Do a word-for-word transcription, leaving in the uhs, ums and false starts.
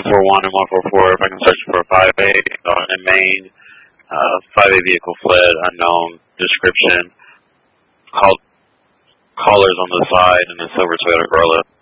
four one and one four four. If I can search for a five eight uh, in Maine. Uh, five eight vehicle fled, unknown description. Call, callers on the side and a silver Toyota Corolla.